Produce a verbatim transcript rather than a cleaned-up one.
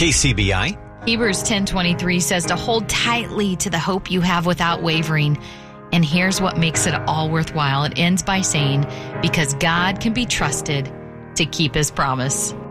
K C B I. Hebrews ten twenty-three says to hold tightly to the hope you have without wavering. And here's what makes it all worthwhile. It ends by saying, because God can be trusted to keep his promise.